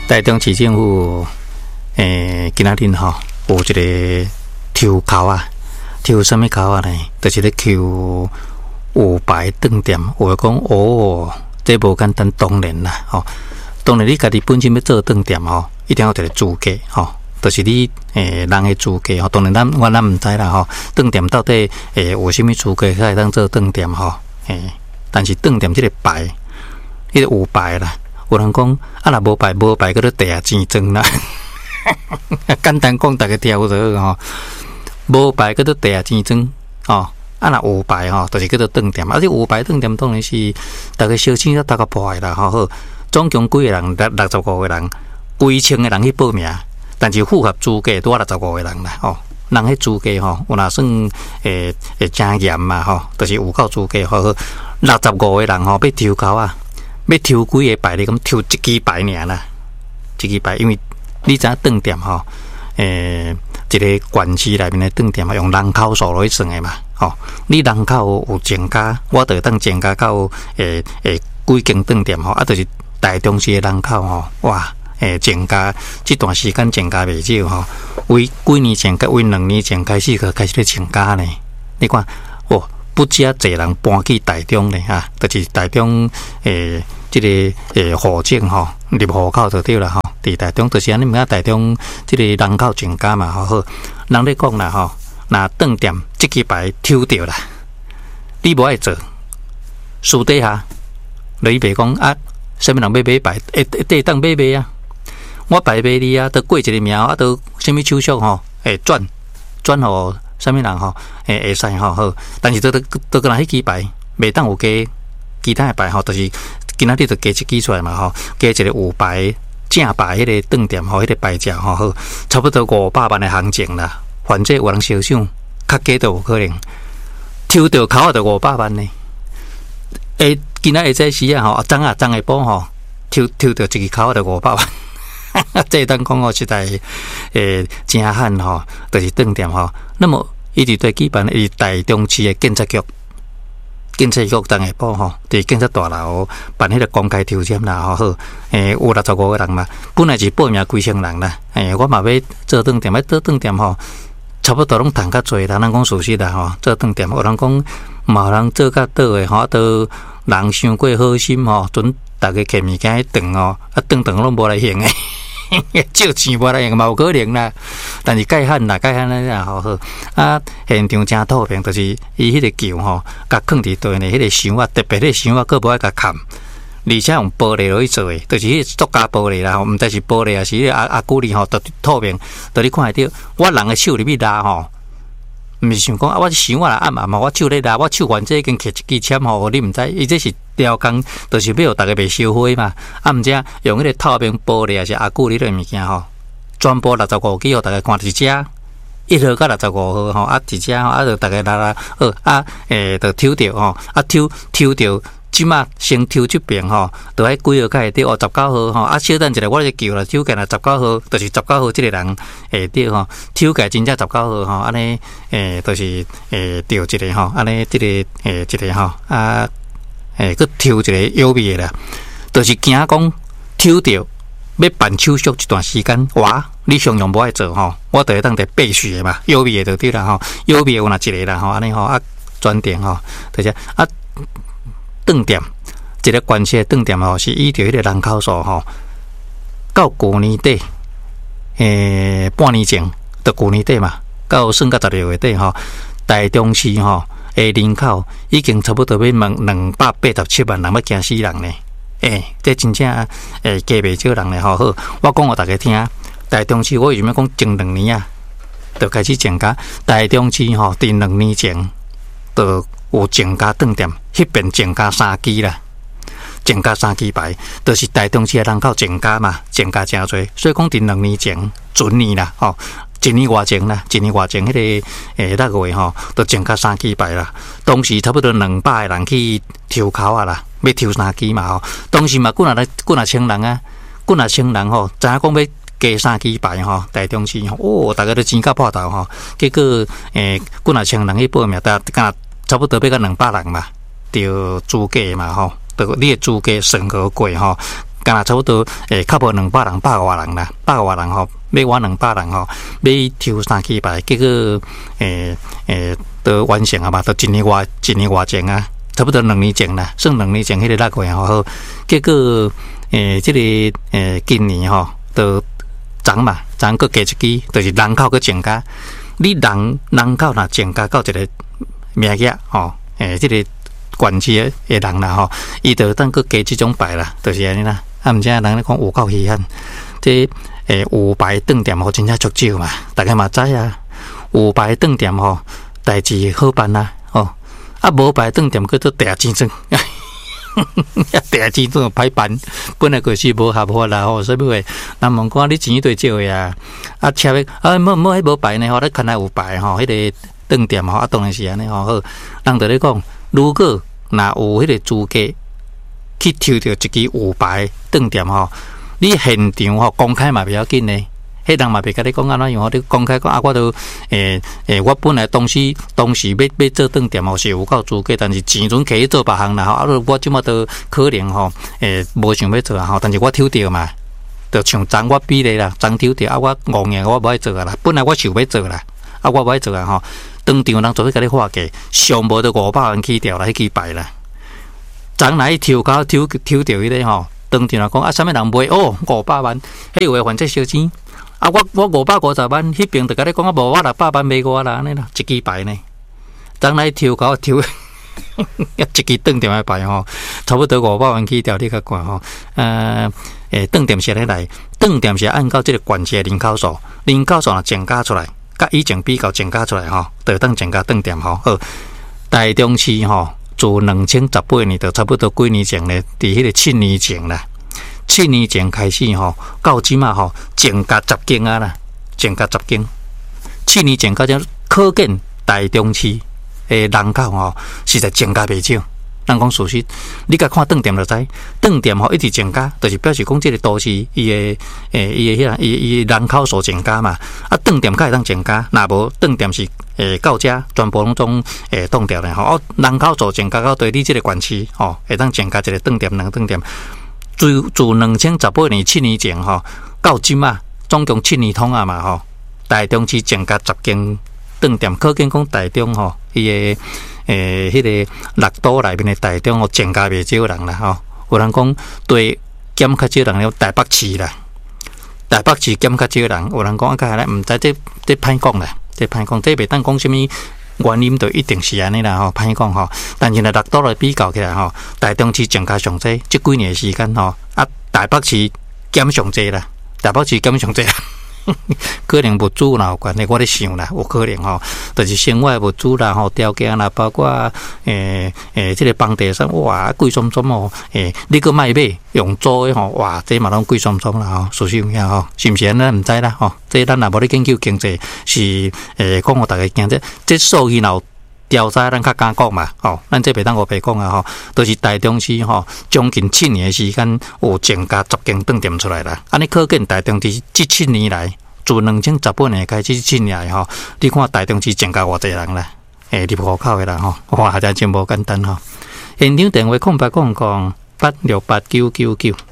台中市政府，今仔日吼有一个抽考啊，抽什么考啊呢？就是咧抽有牌顿店。有讲哦，这无简单，当然啦，吼、当然你家己本身要做顿店吼，一定要有一个资格吼。就是你人的资格吼，当然咱唔知啦吼。顿店到底有啥物资格才会当做顿店吼？但是顿店这个牌，迄个有牌啦。有人讲啊，若无牌，叫做地下钱庄啦。简单讲，大家听有得吼。无牌叫做地下钱庄吼，啊若有牌吼，就是叫做顿店。啊，这有牌顿店当然是大家小钱都大家破的啦吼。好，总共几个人？65个人，几千个人去报名。但是符合资格多65个人啦，吼，人迄资格吼，有若算真严嘛吼，就是有够资格吼。65个人吼，要抽考啊，要抽几个牌咧？咁抽一支牌尔啦，一支牌，因为你知影顿店吼，一个县市内面的顿店用人口数来算的嘛，吼，你人口有增加，我就当增加到几间顿店吼，啊，就是台中市的人口吼，哇！增加这段时间增加袂少吼，为几年前为2年前开始就开始咧增加呢。你看，哦，不止啊，侪人搬去台中咧哈，就是台中这个户政吼，入户口就对啦吼。伫台中就是安尼，咪台中这个人口增加嘛，好，人咧讲啦吼，那顿店这支牌抽掉啦，你无爱做，私底下你别讲啊，什么人要买牌，会当买啊。我牌卖你啊，都过一个名啊，都什么手续吼，转互什么人吼，会使吼好。但是都个那迄支牌，袂当有加其他的牌吼，就是今仔日就加一支出来嘛吼，加一个有牌正牌迄个顿店吼，迄个牌价吼好，差不多500万的行情啦。反正有人想想，较低都有可能，抽到考就500万呢。今仔日这时啊吼，张下晡吼，抽到一支考就500万。这当讲哦，实在真罕吼，就是顿店吼。那么伊伫在举办伊台中市的警察局当下晡吼，伫警察大楼办迄个公开抽签啦吼。好，有65个人嘛，本来是报名几千人啦。我嘛要做顿店，做顿店吼，差不多拢谈较济啦。咱讲事实啦吼，做顿店有人讲，嘛有人做较倒的吼，都人伤过好心吼，准大家摕物件去断哦，啊断拢无来用诶。借钱无来用嘛有可能啦，但是介罕啦吼好啊！现场真透明，就是伊迄个球吼，甲放伫地呢，迄个箱啊，特别迄个箱啊，佫无爱甲砍，而且用玻璃落去做诶，就是迄个塑胶玻璃啦，毋知是玻璃还是迄个阿古里吼，都透明，都你看会到，我人诶手入去拉吼。毋是想讲啊，我想我来按嘛，我手咧拉，我手完这已经摕一支签吼，你毋知，伊这是雕工，就是要大家袂烧火嘛。啊，毋知用迄个透明玻璃还是阿古里的物件吼，全部65支，互大家看一只1号到65号吼，啊一只吼，啊就大家拉好啊，就抽着吼，啊抽着。即马先抽这边吼，就喺几号开得19号吼，啊小等一下我就叫啦，抽起来19号，就是19号这个人对吼，抽起来真正19号吼，安尼就是调一个吼，安尼这个一个吼啊佮抽一个有味的啦，就是惊讲抽着要办手续一段时间，哇，你常用无爱做吼，我就会当得备续的嘛，有味的就对啦吼，有味有哪一个啦吼，安尼吼啊转店吼，就是啊。顿店一个关系的顿店吼，是依照迄个人口数吼，到去年底，半年前到去年底嘛，到算到16月底吼，台中市吼的人口已经差不多要287万人，要惊死人呢。这真正加袂少人咧吼。好，我讲互大家听，台中市我为什么讲前2年啊，就开始增加。台中市吼，伫2年前就有增加顿店，迄边增加3支啦，增加3支牌，就是台中市的人口增加嘛，增加真多。所以讲，伫2年前，准年啦，吼，1年外前啦，1年外前迄个那个月吼，就增加3支牌啦。当时差不多200个人去抽考啊啦，要抽3支嘛吼。当时嘛，几若千人啊，几若千人吼，知影讲要加3支牌吼，台中市吼，哦，大家都钱到破头吼。结果几若千人去报名，但差不多要到200人嘛，就资格嘛吼，就你的资格审核过吼， 干那差不多较无200人，100外人啦，100外人吼，要我200人吼，要抽3起牌，结果都完成啊嘛，都1年前啊，差不多2年前啦，算2年前迄个6月吼，结果这个今年吼，都涨嘛，涨佫加一支，就是人口佫增加，你人口若增加到一个名额吼，这个县市的人啦吼，伊就当佫加这种牌啦，就是安尼啦。啊，毋知人咧讲有够稀罕，这有牌顿店吼，真正足少嘛，大家嘛知啊。有牌顿店吼，代志好办啦，吼。啊，无牌顿店叫做地钱庄，地钱庄歹办，本来就是无合法啦吼。所以话，人问讲你钱一堆少个啊，啊，车要啊，冇迄无牌呢吼，你看来有牌吼，迄个顿店吼，啊，当然是安尼吼。好，人就咧讲，如果若有迄个资格去抽到一支有牌顿店吼，你现场吼公开嘛不要紧呢，迄人嘛别甲你讲安怎样吼，你公开讲啊，我都我本来当时要做顿店吼是有够资格，但是钱阵摕去做别项啦吼，啊，我即马都可能吼无想要做啊吼，但是我抽到嘛，就像昨我比例啦，昨抽到啊，我5年我无爱做啊啦，本来我想要做啦，啊，我无爱做啊吼，当场人做伙甲你划价，上无到500万起掉啦，迄支牌啦。昨来抽到迄个吼，当场讲啊，啥物人买哦500万，迄有诶还这小钱啊，我550万，迄边就甲你讲啊，无我600万卖我啦，安尼啦，一支牌呢。昨来抽一支顿店诶牌吼，差不多500万起掉，你较悬吼。顿店是咧来，顿店是按照这个县市人口数若增加出来，甲以前比较增加出来吼，就当增加顿店吼。好，台中市吼。自2018年到差不多几年前咧，伫迄个7年前啦，7年前开始吼，到即马吼增加10间啊啦，增加10间。7年前到这可见台中市诶人口吼实在增加袂少。人讲事实，你甲看顿店就知，顿店吼一直增加，就是表示讲这个都市伊诶人口数增加嘛。啊，顿店才会当增加，若无顿店是到遮全部拢总冻掉咧吼。人口数增加到对你这个县市吼，会当增加一个顿店2顿店。自2018年7年前吼，到即马总共7年通啊嘛吼，台中市增加10间顿店，可见讲台中吼伊诶。迄个6都内面的台中哦，增加袂少人啦吼。有人讲对减较少人了，台北市啦，台北市减较少人。有人讲啊，甲来毋知这歹讲啦，这歹讲，这袂当讲什么原因，就一定是安尼啦吼，歹讲吼。但是呢，6都来比较起来吼，台中市增加上济，这几年时间吼，啊，台北市减上济啦，台北市减上济啦。可能物资啦有关系，我咧想啦，有可能吼，就是生活物资啦吼，条件啦，包括这个房地产哇贵松松哦，你个卖买用租的吼，哇，这嘛拢贵松松啦吼，属实有影吼，是毋是安尼毋知啦吼，这咱若无咧研究经济，是讲互大家惊这数据若调查咱较敢讲嘛，吼，咱这袂当胡白讲啊吼，都是台中市吼，将近7年的时间有增加10间顿店出来啦。安尼可见台中市这7年来，自2018年开始7年来吼，你看台中市增加偌济人啦，入户口的啦吼，哇，真真无简单吼。现场电话0800868999。